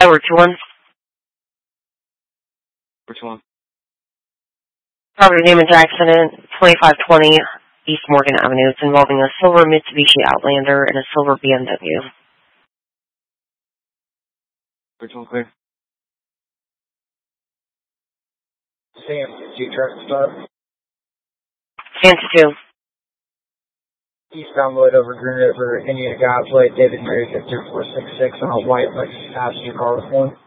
Edward 21. Which one? Property damage accident, 2520 East Morgan Avenue. It's involving a silver Mitsubishi Outlander and a silver BMW. Which one clear? Sam, G truck stop. Fancy 2. Eastbound Lloyd over Green River, Indiana God's Way, David Mary Victor 466 on a white Lexus passenger car with one.